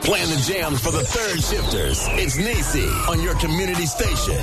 Playing the jams for the third shifters. It's Niecy on your community station.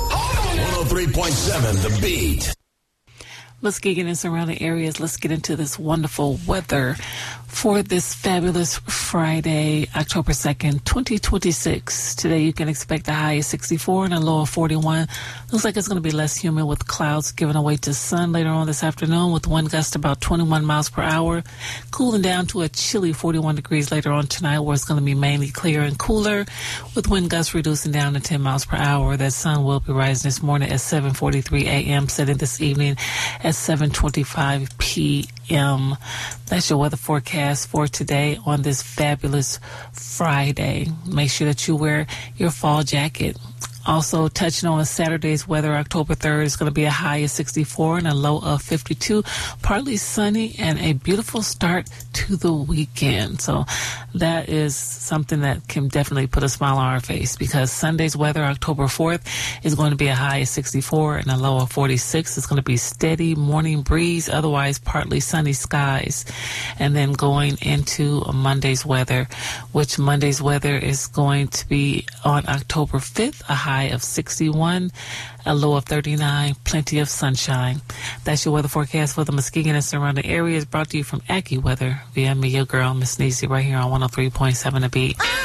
103.7 The Beat. Muskegon and surrounding areas, let's get into this wonderful weather for this fabulous Friday, October 2nd, 2026. Today you can expect a high of 64 and a low of 41. Looks like it's going to be less humid with clouds giving away to sun later on this afternoon with wind gust about 21 miles per hour. Cooling down to a chilly 41 degrees later on tonight where it's going to be mainly clear and cooler with wind gusts reducing down to 10 miles per hour. That sun will be rising this morning at 7:43 a.m., setting this evening at 7:25 p.m. That's your weather forecast for today on this fabulous Friday. Make sure that you wear your fall jacket. Also, touching on Saturday's weather, October 3rd is going to be a high of 64 and a low of 52. Partly sunny and a beautiful start to the weekend. So that is something that can definitely put a smile on our face because Sunday's weather, October 4th, is going to be a high of 64 and a low of 46. It's going to be steady morning breeze, otherwise partly sunny skies. And then going into Monday's weather, which Monday's weather is going to be on October 5th, a high of 61, a low of 39, plenty of sunshine. That's your weather forecast for the Muskegon and surrounding areas, brought to you from AccuWeather via me, your girl, Miss Niecy, right here on 103.7 The Beat.